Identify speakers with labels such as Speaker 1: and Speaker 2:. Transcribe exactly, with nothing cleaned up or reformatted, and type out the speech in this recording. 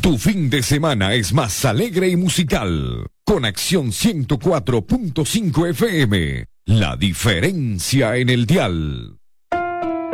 Speaker 1: Tu fin de semana es más alegre y musical. Conexión ciento cuatro punto cinco F M. La diferencia en el dial.